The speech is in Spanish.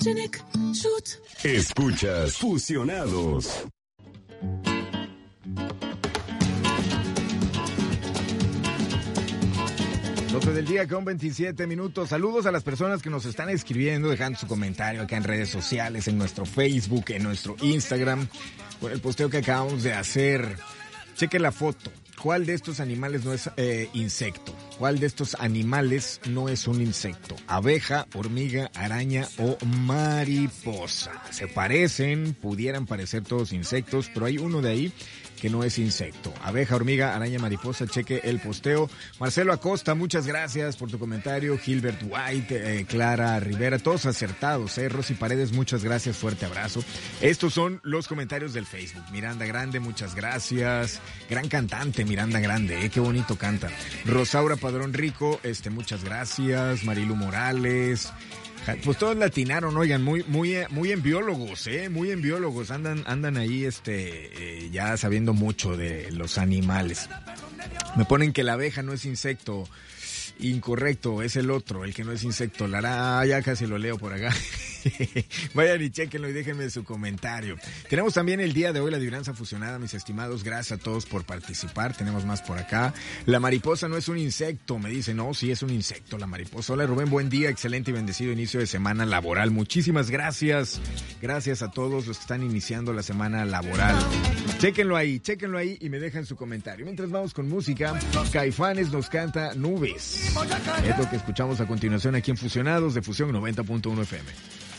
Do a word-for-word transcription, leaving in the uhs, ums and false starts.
Escuchas Fusionados. doce del día con veintisiete minutos. Saludos a las personas que nos están escribiendo, dejando su comentario acá en redes sociales, en nuestro Facebook, en nuestro Instagram, por el posteo que acabamos de hacer. Cheque la foto. ¿Cuál de estos animales no es eh, insecto? ¿Cuál de estos animales no es un insecto? Abeja, hormiga, araña o mariposa. Se parecen, pudieran parecer todos insectos, pero hay uno de ahí que no es insecto. Abeja, hormiga, araña, mariposa, cheque el posteo. Marcelo Acosta, muchas gracias por tu comentario. Gilbert White, eh, Clara Rivera, todos acertados, eh. Rosy Paredes, muchas gracias, fuerte abrazo. Estos son los comentarios del Facebook. Miranda Grande, muchas gracias. Gran cantante, Miranda Grande, eh, qué bonito canta. Rosaura Padrón Rico, este, muchas gracias. Marilu Morales. Pues todos latinaron, oigan, muy, muy, muy en biólogos, eh, muy en biólogos, andan, andan ahí, este, eh, ya sabiendo mucho de los animales. Me ponen que la abeja no es insecto. Incorrecto, es el otro, el que no es insecto. La ara... ya casi lo leo por acá. Vayan y chequenlo y déjenme su comentario. Tenemos también el día de hoy la adivinanza fusionada, mis estimados. Gracias a todos por participar. Tenemos más por acá. La mariposa no es un insecto, me dice. No, sí es un insecto la mariposa. Hola Rubén, buen día, excelente y bendecido inicio de semana laboral. Muchísimas gracias. Gracias a todos los que están iniciando la semana laboral. Chéquenlo ahí, chéquenlo ahí y me dejan su comentario. Mientras vamos con música, Caifanes nos canta Nubes. Es lo que escuchamos a continuación aquí en Fusionados de Fusión noventa punto uno F M.